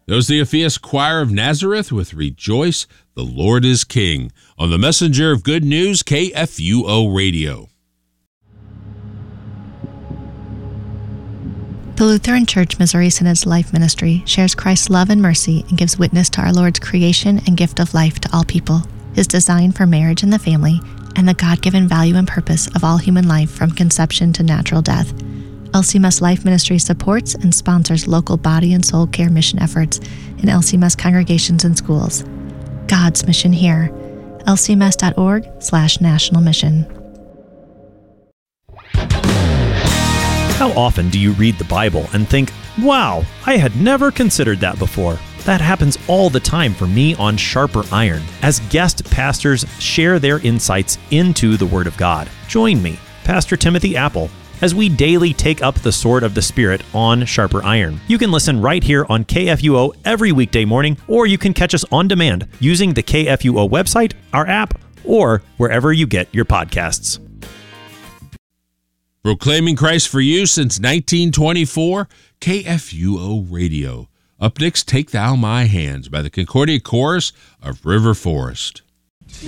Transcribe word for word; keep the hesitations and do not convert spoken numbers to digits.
That was the Ephesus Choir of Nazareth with Rejoice, the Lord is King, on the Messenger of Good News, K F U O Radio. The Lutheran Church Missouri Synod's Life Ministry shares Christ's love and mercy and gives witness to our Lord's creation and gift of life to all people, His design for marriage and the family, and the God-given value and purpose of all human life from conception to natural death. L C M S Life Ministry supports and sponsors local body and soul care mission efforts in L C M S congregations and schools. God's mission here. L C M S dot org slash national mission. How often do you read the Bible and think, wow, I had never considered that before? That happens all the time for me on Sharper Iron, as guest pastors share their insights into the Word of God. Join me, Pastor Timothy Apple, as we daily take up the sword of the Spirit on Sharper Iron. You can listen right here on K F U O every weekday morning, or you can catch us on demand using the K F U O website, our app, or wherever you get your podcasts. Proclaiming Christ for you since nineteen twenty-four, K F U O Radio. Up next, Take Thou My Hands by the Concordia Chorus of River Forest.